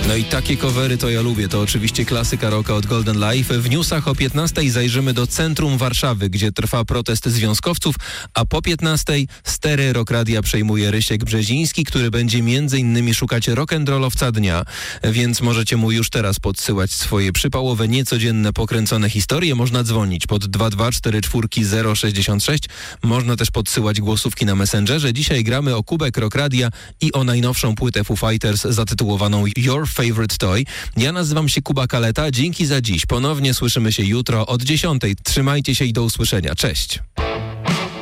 No i takie covery to ja lubię. To oczywiście klasyka rocka od Golden Life. W newsach o 15:00 zajrzymy do centrum Warszawy, gdzie trwa protest związkowców, a po 15:00 stery Rock Radia przejmuje Rysiek Brzeziński, który będzie m.in. szukać rock'n'rollowca dnia. Więc możecie mu już teraz podsyłać swoje przypałowe, niecodzienne, pokręcone historie. Można dzwonić pod 2244066. Można też podsyłać głosówki na Messengerze. Dzisiaj gramy o kubek Rock Radia i o najnowszą płytę Foo Fighters zatytułowaną Your Favorite Toy. Ja nazywam się Kuba Kaleta. Dzięki za dziś. Ponownie słyszymy się jutro od 10:00. Trzymajcie się i do usłyszenia. Cześć.